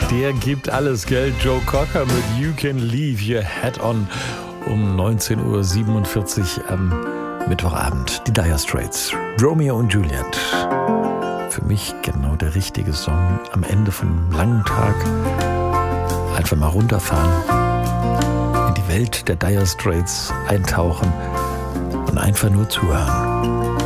Der gibt alles Geld. Joe Cocker mit You Can Leave Your Head On um 19.47 Uhr am Mittwochabend. Die Dire Straits, Romeo und Juliet. Für mich genau der richtige Song am Ende von einem langen Tag. Einfach mal runterfahren, in die Welt der Dire Straits eintauchen und einfach nur zuhören.